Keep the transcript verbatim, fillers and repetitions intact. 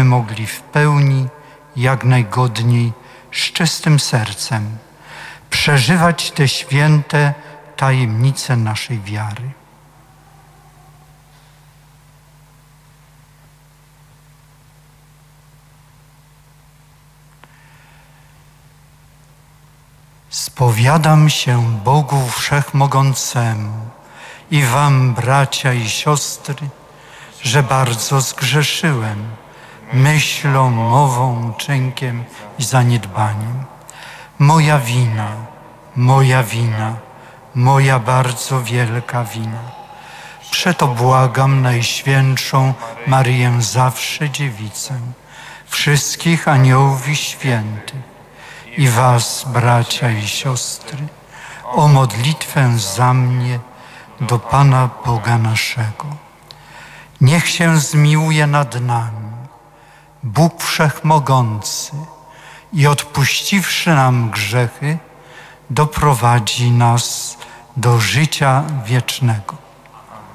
mogli w pełni, jak najgodniej, z czystym sercem przeżywać te święte tajemnice naszej wiary. Spowiadam się Bogu Wszechmogącemu i wam, bracia i siostry, że bardzo zgrzeszyłem myślą, mową, czynkiem i zaniedbaniem. Moja wina, moja wina, moja bardzo wielka wina. Przeto błagam Najświętszą Maryję Zawsze Dziewicę, wszystkich aniołów i świętych, i was, bracia i siostry, o modlitwę za mnie do Pana Boga naszego. Niech się zmiłuje nad nami Bóg Wszechmogący i odpuściwszy nam grzechy, doprowadzi nas do życia wiecznego.